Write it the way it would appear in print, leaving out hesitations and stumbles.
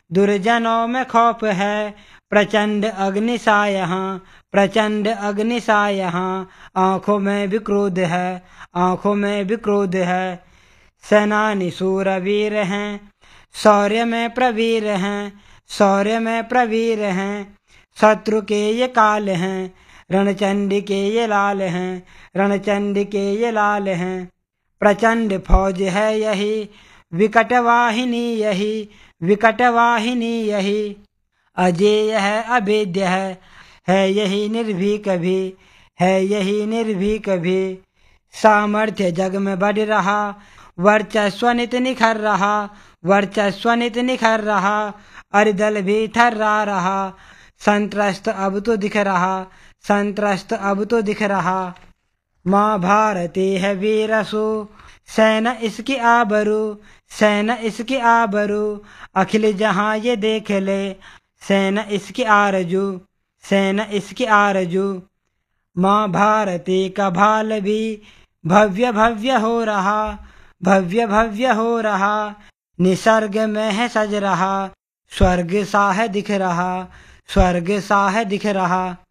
दुर्जनों में खौफ है, प्रचंड अग्निसा यहाँ, प्रचंड अग्निसा यहाँ। आंखों में भी क्रोध है, आंखों में भी क्रोध है। सेनानी शूरवीर हैं, शौर्य में प्रवीर हैं, शौर्य में प्रवीर हैं। शत्रु के ये काल हैं, रणचंडी के ये लाल हैं, रणचंडी के ये लाल हैं। प्रचंड फौज है यही, विकट वाहिनी यही, विकट वाहिनी यही। अजेय है अभेद्य है यही निर्भीक भी, है यही निर्भीक भी। सामर्थ्य जग में बढ़ रहा, वर्चस्व नित निखर रहा, वर्चस्व नित निखर रहा। अरिदल भी थर्रा रहा, संत्रस्त अब तो दिख रहा, संत्रस्त अब तो दिख रहा। माँ भारती है वीरसु, सेना इसकी आबरू, सेना इसकी आबरू। अखिल जहाँ ये देख ले, सेना इसकी आरजू, सेना इसकी आरजू। माँ भारती का भाल भी भव्य भव्य हो रहा, भव्य भव्य हो रहा। निसर्ग में है सज रहा, स्वर्ग सा है दिख रहा, स्वर्ग सा है दिख रहा।